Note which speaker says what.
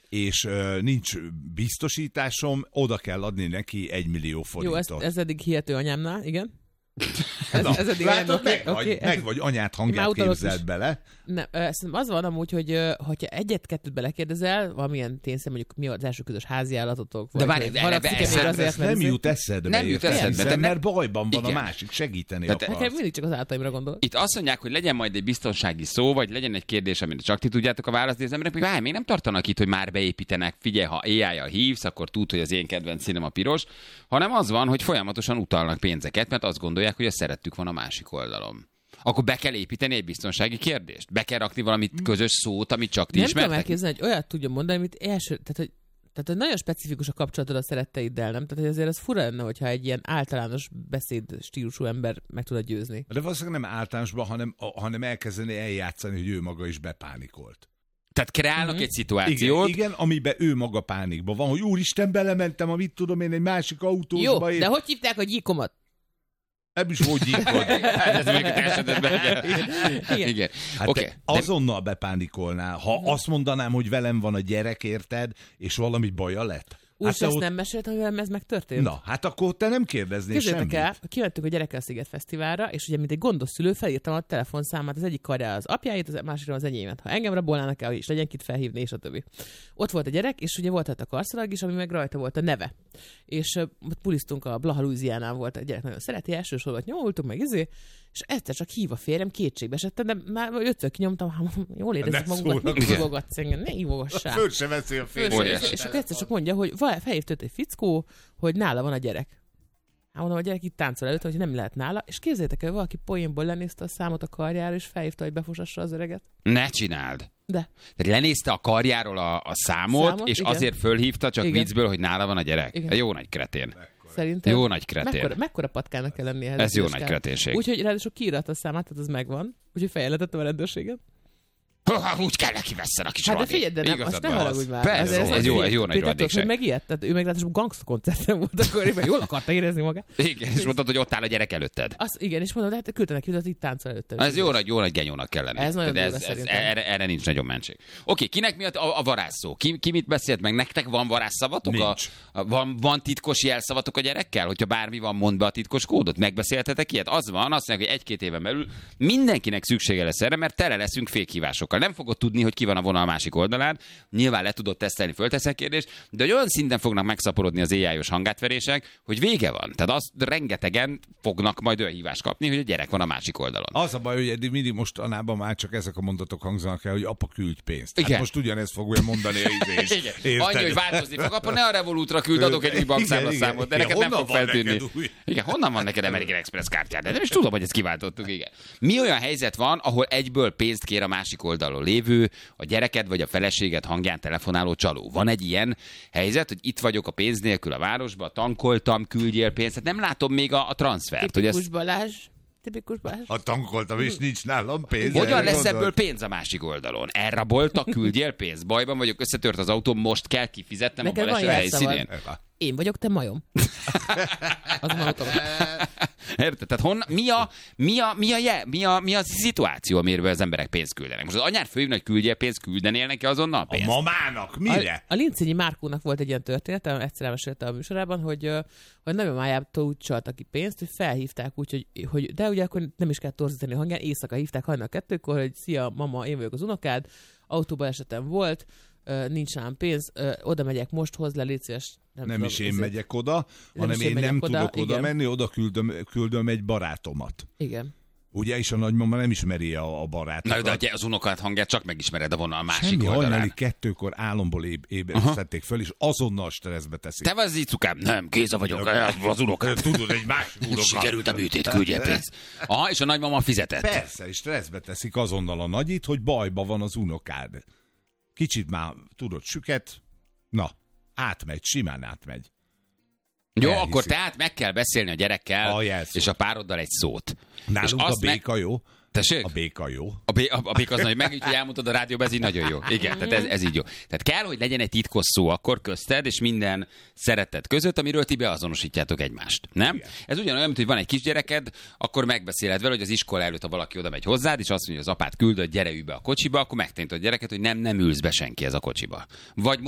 Speaker 1: és nincs biztosításom, oda kell adni neki 1 millió forintot.
Speaker 2: Jó, ez eddig hihető anyámnál, igen.
Speaker 1: Ez eddig látod, meg vagy anyát hangját képzeld bele.
Speaker 2: Nem, az van amúgy, hogy hogyha egyet-kettőt belekérdezel, valamilyen tényszerű, mondjuk mi az első közös háziállatotok,
Speaker 1: de várj, ez nem jut eszedbe. Nem jut eszedbe, mert bajban van a másik, segíteni akarsz.
Speaker 2: Nekem mindig csak az állataimra gondol.
Speaker 3: Itt azt mondják, hogy legyen majd egy biztonsági szó, vagy legyen egy kérdés, amire csak ti tudjátok a választ, de az emberek még még nem tartanak itt, hogy már beépítenek, figyelj, ha AI-jal hívsz, akkor tud, hogy az én kedvenc színem a piros, hanem az van, hogy folyamatosan utalnak pénzeket, mert azt gondolják, hogy a szerettük van a másik oldalon. Akkor be kell építeni egy biztonsági kérdést? Be kell rakni valami közös szót, amit csak ti ismertek?
Speaker 2: Nem tudom elképzelni, hogy olyat tudjon mondani, amit tehát, hogy nagyon specifikus a kapcsolatod a szeretteiddel, nem? Tehát, hogy azért az fura lenne, hogyha egy ilyen általános beszéd stílusú ember meg tudod győzni.
Speaker 1: De valószínűleg nem általánosban, hanem elkezdeni eljátszani, hogy ő maga is bepánikolt.
Speaker 3: Tehát kreálnak egy szituációt.
Speaker 1: Igen, amiben ő maga pánikban van, hogy úristen, belementem, amit tudom én, egy másik autóba.
Speaker 2: Jó, de hogy hívták a gyíkomat?
Speaker 1: Nem is volt gyíkod.
Speaker 3: Ez még esetben. Igen.
Speaker 1: Hát okay. Azonnal bepánikolnál. Ha azt mondanám, hogy velem van a gyerek, érted, és valami baja lett.
Speaker 2: Úgy ezt nem meséltem, hogy ez megtörtént?
Speaker 1: Na, hát akkor te nem kérdeznél semmit.
Speaker 2: Képzeljétek el, kimentünk a Gyerekkel Sziget Fesztiválra, és ugye mint egy gondos szülő felírtam a telefonszámát, az egyik karjára az apjáit, az másikra az enyémet. Ha engem rabolnának el, is legyen kit felhívni, és a többi. Ott volt a gyerek, és ugye volt a karszalag is, ami meg rajta volt a neve. És pulisztunk a Blaha Louisianán, volt a gyerek, nagyon szereti, elsősorban nyomultunk meg és egyszer csak hív a férjem, kétségbe esettem, de már 5-ször kinyomtam, jól érezzük magunkat, ne hívogatsz engem, ne hívogassál.
Speaker 1: Föl se veszi a férjem.
Speaker 2: És akkor egyszer csak mondja, hogy felhívt egy fickó, hogy nála van a gyerek. Hát mondom, a gyerek itt táncol előtt, hogy nem lehet nála, és képzeljétek el, valaki poénból lenézte a számot a karjára, és felhívta, hogy befosassa az öreget.
Speaker 3: Ne csináld!
Speaker 2: De.
Speaker 3: Tehát lenézte a karjáról a számot, és igen. Azért fölhívta csak viccből, hogy nála van a gyerek. Igen. Jó nagy kretén.
Speaker 2: Szerintem.
Speaker 3: Jó nagy kretén.
Speaker 2: Mekkora patkának kell lennie?
Speaker 3: Ez jó nagy kreténség.
Speaker 2: Úgyhogy ráadásul kiíratta a számát, tehát az megvan. Úgyhogy feljelentettem a rendőrséget.
Speaker 3: Úgy kell neki vesszen a kis
Speaker 2: hát de figyelj, de nem, azt nem haragudj már.
Speaker 3: Persze, ez jó nagy rohadékság.
Speaker 2: Megijedt, tehát ő meg ráadásul gangsta koncerten volt, akkor én meg jól akarta érezni magát.
Speaker 3: Igen, és mondtad, hogy ott áll a gyerek előtted.
Speaker 2: Igen, és mondom, de hát küldte neki, hogy itt táncol előtted.
Speaker 3: Ez jó nagy genyónak kell lenni.
Speaker 2: Ez nagyon durva szerintem.
Speaker 3: Erre nincs nagyon mentség. Oké, kinek mi a varázsszó? Ki mit beszélt meg? Nektek van varázsszavatok?
Speaker 1: Nincs.
Speaker 3: Van titkos jelszavatok a gyerekkel? Hogyha bármi van, mondd be a titkos kódot. Megbeszéltetek ilyet? Az van, azt mondják, hogy 1-2 éven belül mindenkinek szüksége lesz erre, mert tele leszünk fékhívásokkal. Nem fogod tudni, hogy ki van a vonal másik oldalán. Nyilván le tudod tesztelni, fölteszek kérdést, de olyan szinten fognak megszaporodni az AI-os hangátverések, hogy vége van. Tehát azt rengetegen fognak majd olyan hívást kapni, hogy a gyerek van a másik oldalon.
Speaker 1: Az a baj, hogy eddig mindig mostanában már csak ezek a mondatok hangzanak el, hogy apa küldj pénzt. Hát most ugyanezt fogja mondani a izés.
Speaker 3: Annyi, hogy változni fog. Apa, ne a Revolutra küld, adok egy új bankszámlaszámot, de neked nem fog feltűnni. Igen, honnan van neked American Express kártyád? De nem is tudom, hogy ezt kiváltottuk, igen. Mi olyan helyzet van, ahol egyből pénzt kér a másik oldalon lévő, a gyereked vagy a feleséged hangján telefonáló csaló? Van egy ilyen helyzet, hogy itt vagyok a pénz nélkül a városba, tankoltam, küldjél pénzt, hát nem látom még a transfert.
Speaker 2: Tipikus Balázs.
Speaker 1: Ha tankoltam, és nincs nálam pénz.
Speaker 3: Hogyan lesz ebből pénz a másik oldalon? Elraboltak, küldjél pénzt. Bajban vagyok, összetört az autó, most kell kifizetnem a baleset helyszínén.
Speaker 2: Én vagyok, te majom. Az mondtam.
Speaker 3: Érted? Tehát mi a szituáció, amiről az emberek pénzt küldenek? Most az anyár főhívna, hogy küldjél pénzt, küldenél neki azonnal pénzt?
Speaker 1: A mamának, mire?
Speaker 2: A Lincényi Márkónak volt egy ilyen történet, egyszer elmesélte a műsorában, hogy nagymamájától úgy csaltak ki pénzt, hogy felhívták úgy, hogy de ugye akkor nem is kell torzítani a hangján, éjszaka hívták hajnal 2-kor, hogy szia mama, én vagyok az unokád, autóba esetem volt, nincs nálam pénz, oda megyek most, hozd le, légy szíves.
Speaker 1: Nem is én megyek oda, hanem én nem tudok oda menni, oda küldöm egy barátomat.
Speaker 2: Igen.
Speaker 1: Ugye, és a nagymama nem ismeri a barátokat.
Speaker 3: Na, de az unokád hangját csak megismered a vonal másik
Speaker 1: oldalán.
Speaker 3: Hajnali
Speaker 1: 2-kor álomból ébresztették föl, és azonnal stresszbe teszik.
Speaker 3: Te vagy icukám? Nem, Géza vagyok, az unokád.
Speaker 1: Tudod, egy másik unokád.
Speaker 3: Sikerült a műtét, küldje pénzt. Aha, és a nagymama fizetett.
Speaker 1: Persze, és stresszbe teszik azonnal a nagyit, hogy bajba van az unokád. Kicsit már tudod, süket, na, átmegy, simán átmegy.
Speaker 3: Jó, akkor tehát meg kell beszélni a gyerekkel és a pároddal egy szót.
Speaker 1: Nálunk a béka jó.
Speaker 3: Tessék?
Speaker 1: A béka jó.
Speaker 3: A béka az nagy, meg így, hogy elmondod a rádióban, ez így nagyon jó. Igen, tehát ez így jó. Tehát kell, hogy legyen egy titkos szó akkor közted, és minden szeretet között, amiről ti beazonosítjátok egymást. Nem? Igen. Ez ugyanolyan, mint hogy van egy kisgyereked, akkor megbeszéled vele, hogy az iskola előtt, ha valaki oda megy hozzád, és azt mondja, hogy az apád küldött, gyere ülj be a kocsiba, akkor megtanítod a gyereket, hogy nem ülsz be senki ez a kocsiba. Vagy